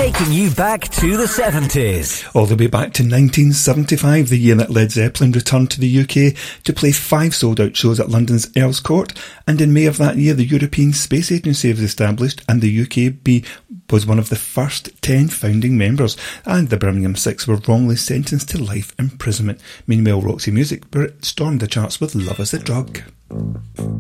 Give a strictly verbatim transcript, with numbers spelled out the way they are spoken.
taking you back to the seventies. All the way back to nineteen seventy-five, the year that Led Zeppelin returned to the U K to play five sold-out shows at London's Earls Court, and in May of that year the European Space Agency was established and the U K B was one of the first ten founding members, and the Birmingham Six were wrongly sentenced to life imprisonment. Meanwhile, Roxy Music stormed the charts with Love Is a Drug.